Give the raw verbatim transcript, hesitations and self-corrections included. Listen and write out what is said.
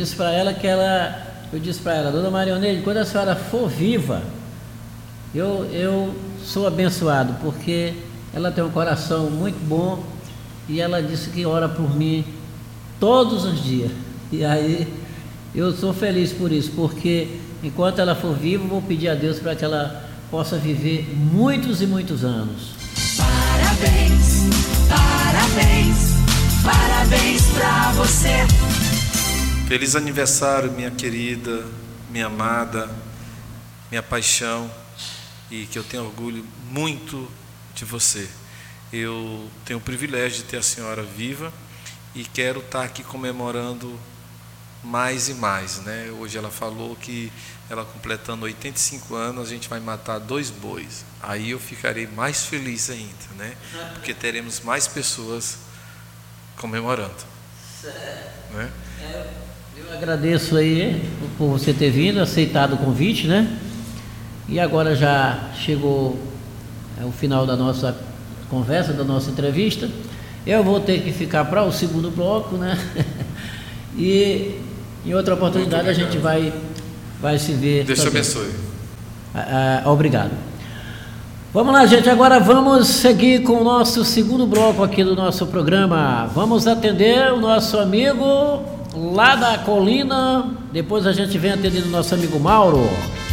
disse para ela que ela, eu disse para ela, dona Marioneide, quando a senhora for viva, eu, eu sou abençoado, porque ela tem um coração muito bom e ela disse que ora por mim todos os dias. E aí eu sou feliz por isso, porque enquanto ela for viva, eu vou pedir a Deus para que ela possa viver muitos e muitos anos. Parabéns, parabéns, parabéns para você. Feliz aniversário, minha querida, minha amada, minha paixão, e que eu tenho orgulho muito de você. Eu tenho o privilégio de ter a senhora viva e quero estar aqui comemorando mais e mais, né? Hoje ela falou que ela completando oitenta e cinco anos, a gente vai matar dois bois. Aí eu ficarei mais feliz ainda, né? Porque teremos mais pessoas comemorando, né? Eu agradeço aí por você ter vindo, aceitado o convite, né? E agora já chegou é, o final da nossa conversa, da nossa entrevista. Eu vou ter que ficar para o segundo bloco, né? E em outra oportunidade a gente vai, vai se ver. Deus te abençoe. Ah, ah, obrigado. Vamos lá, gente. Agora vamos seguir com o nosso segundo bloco aqui do nosso programa. Vamos atender o nosso amigo lá da colina. Depois a gente vem atendendo o nosso amigo Mauro.